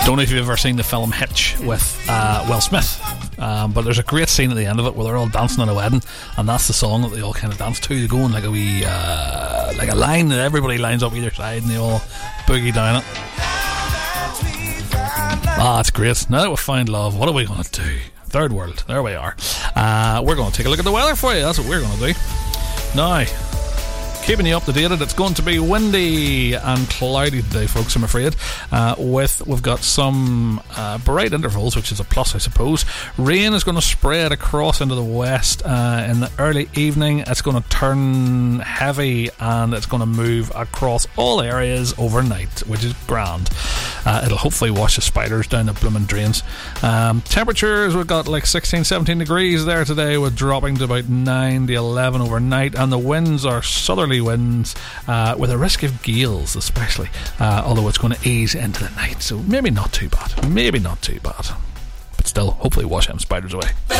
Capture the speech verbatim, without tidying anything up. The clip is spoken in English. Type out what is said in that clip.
Don't know if you've ever seen the film Hitch with uh, Will Smith, um, but there's a great scene at the end of it where they're all dancing at a wedding, and that's the song that they all kind of dance to. They go in like a wee, uh, like a line that everybody lines up either side, and they all boogie down it. Ah, it's great. Now that we've found love, what are we going to do? Third world. There we are. Uh, we're going to take a look at the weather for you. That's what we're going to do. Now, keeping you up to date, it's going to be windy and cloudy today, folks, I'm afraid. Uh, with We've got some uh, bright intervals, which is a plus, I suppose. Rain is going to spread across into the west uh, in the early evening. It's going to turn heavy and it's going to move across all areas overnight, which is grand. Uh, it'll hopefully wash the spiders down the blooming drains. Um, temperatures, we've got like sixteen, seventeen degrees there today, with dropping to about nine to eleven overnight, and the winds are southerly winds uh, with a risk of gales especially, uh, although it's going to ease into the night, so maybe not too bad, maybe not too bad, but still hopefully wash them spiders away.